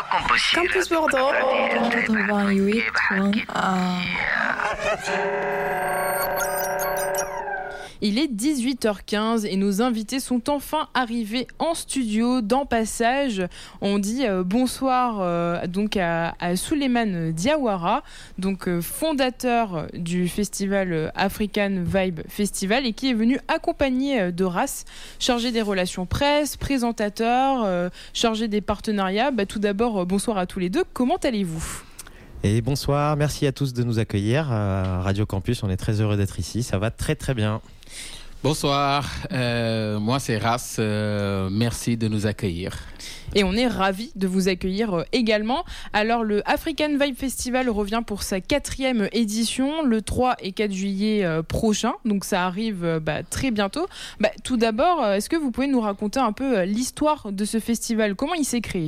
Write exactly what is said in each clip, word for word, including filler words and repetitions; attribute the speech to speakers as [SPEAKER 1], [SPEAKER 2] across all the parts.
[SPEAKER 1] Campus Bordeaux quatre-vingt-huit point un.
[SPEAKER 2] Il est dix-huit heures quinze et nos invités sont enfin arrivés en studio dans Passage. On dit euh, bonsoir euh, donc à, à Souleymane Diawara, donc euh, fondateur du festival African Vibe Festival et qui est venu accompagné euh, d'Horace, chargé des relations presse, présentateur, euh, chargé des partenariats. Bah, tout d'abord, euh, bonsoir à tous les deux. Comment allez-vous ?
[SPEAKER 3] Et bonsoir, merci à tous de nous accueillir à Radio Campus. On est très heureux d'être ici. Ça va très très bien.
[SPEAKER 4] Bonsoir, euh, moi c'est Ras, euh, merci de nous accueillir.
[SPEAKER 2] Et on est ravis de vous accueillir euh, également. Alors le African Vibe Festival revient pour sa quatrième édition le trois et quatre juillet euh, prochain, donc ça arrive euh, bah, très bientôt. Bah, tout d'abord, euh, est-ce que vous pouvez nous raconter un peu euh, l'histoire de ce festival ? Comment il s'est créé ?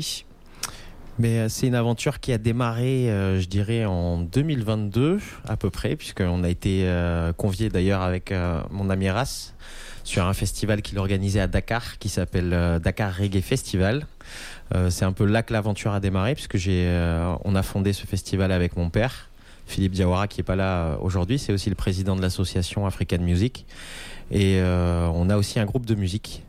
[SPEAKER 3] Mais euh, c'est une aventure qui a démarré, euh, je dirais, en deux mille vingt-deux à peu près, puisqu'on a été euh, conviés d'ailleurs avec euh, mon ami Ras sur un festival qu'il organisait à Dakar, qui s'appelle euh, Dakar Reggae Festival. Euh, c'est un peu là que l'aventure a démarré, puisque j'ai, euh, on a fondé ce festival avec mon père, Philippe Diawara, qui est pas là euh, aujourd'hui. C'est aussi le président de l'association African Music. Et euh, on a aussi un groupe de musique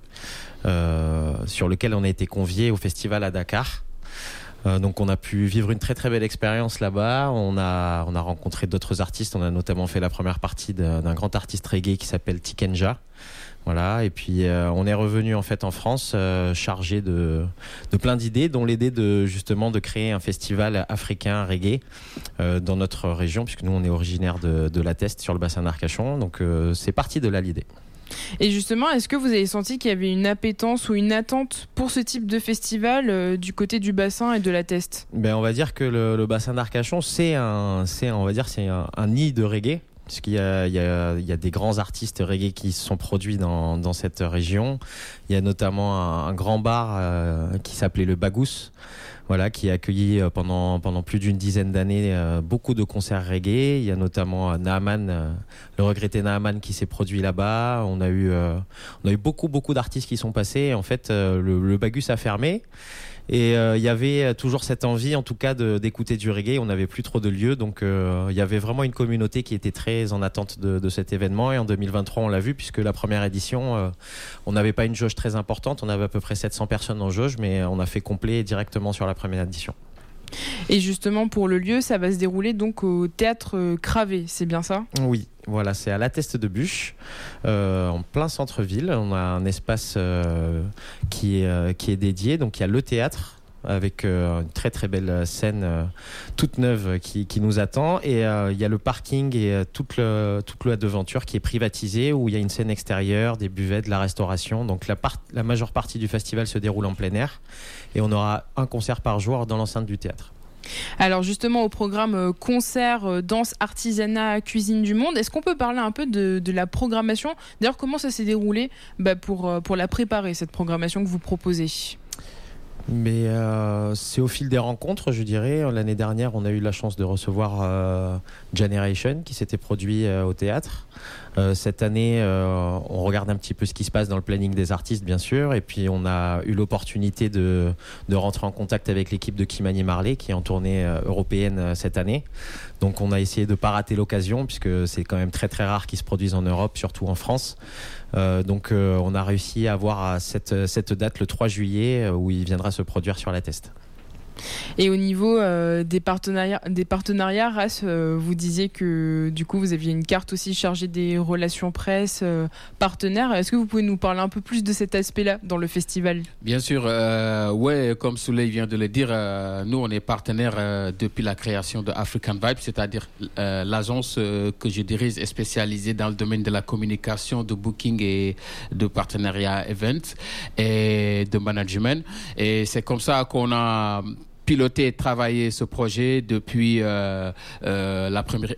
[SPEAKER 3] euh, sur lequel on a été conviés au festival à Dakar. Euh, donc on a pu vivre une très très belle expérience là-bas. On a on a rencontré d'autres artistes. On a notamment fait la première partie d'un, d'un grand artiste reggae qui s'appelle Tikenja. Voilà. Et puis euh, on est revenu en fait en France euh, chargé de de plein d'idées, dont l'idée de justement de créer un festival africain reggae euh, dans notre région, puisque nous on est originaire de de la Teste sur le bassin d'Arcachon. Donc euh, c'est parti de là l'idée.
[SPEAKER 2] Et justement, est-ce que vous avez senti qu'il y avait une appétence ou une attente pour ce type de festival euh, du côté du bassin et de la Teste ?
[SPEAKER 3] Ben on va dire que le, le bassin d'Arcachon, c'est un, c'est on va dire c'est un, un nid de reggae, puisqu'il y a, il y a, il y a des grands artistes reggae qui se sont produits dans, dans cette région. Il y a notamment un, un grand bar euh, qui s'appelait le Bagous. Voilà, qui a accueilli pendant pendant plus d'une dizaine d'années euh, beaucoup de concerts reggae. Il y a notamment euh, Naaman, euh, le regretté Naaman qui s'est produit là-bas. On a eu euh, on a eu beaucoup beaucoup d'artistes qui sont passés. En fait, euh, le, le Bagus a fermé. Et euh, il y avait toujours cette envie, en tout cas, de, d'écouter du reggae. On n'avait plus trop de lieux, donc euh, il y avait vraiment une communauté qui était très en attente de, de cet événement. Et en deux mille vingt-trois, on l'a vu, puisque la première édition, euh, on n'avait pas une jauge très importante. On avait à peu près sept cents personnes en jauge, mais on a fait complet directement sur la première édition.
[SPEAKER 2] Et justement, pour le lieu, ça va se dérouler donc au Théâtre Cravé, c'est bien ça ?
[SPEAKER 3] Oui, voilà, c'est à la Teste de Bûche, euh, en plein centre-ville. On a un espace euh, qui, est, euh, qui est dédié, donc il y a le théâtre, avec euh, une très très belle scène euh, toute neuve qui, qui nous attend, et euh, il y a le parking et euh, toute, le, toute la devanture qui est privatisée, où il y a une scène extérieure, des buvets, de la restauration. Donc la, part, la majeure partie du festival se déroule en plein air, et on aura un concert par jour dans l'enceinte du théâtre.
[SPEAKER 2] Alors justement, au programme euh, concert, euh, danse, artisanat, cuisine du monde, est-ce qu'on peut parler un peu de, de la programmation ? D'ailleurs, comment ça s'est déroulé bah, pour, euh, pour la préparer, cette programmation que vous proposez ?
[SPEAKER 3] Mais euh, c'est au fil des rencontres, je dirais. L'année dernière, on a eu la chance de recevoir euh, Generation qui s'était produit euh, au théâtre. Euh, cette année, euh, on regarde un petit peu ce qui se passe dans le planning des artistes, bien sûr. Et puis, on a eu l'opportunité de, de rentrer en contact avec l'équipe de Kimani Marley qui est en tournée euh, européenne euh, cette année. Donc, on a essayé de ne pas rater l'occasion, puisque c'est quand même très très rare qu'ils se produisent en Europe, surtout en France. Euh, donc, euh, on a réussi à avoir cette, cette date le trois juillet où il viendra se produire sur la Teste.
[SPEAKER 2] Et au niveau euh, des partenariats, des partenariats, Ras, euh, vous disiez que du coup vous aviez une carte aussi chargée des relations presse, euh, partenaires. Est-ce que vous pouvez nous parler un peu plus de cet aspect-là dans le festival ?
[SPEAKER 4] Bien sûr, euh, ouais, comme Souley vient de le dire, euh, nous on est partenaire euh, depuis la création de African Vibe, c'est-à-dire euh, l'agence euh, que je dirige est spécialisée dans le domaine de la communication, de booking et de partenariat event et de management. Et c'est comme ça qu'on a piloté et travaillé ce projet depuis euh, euh, la première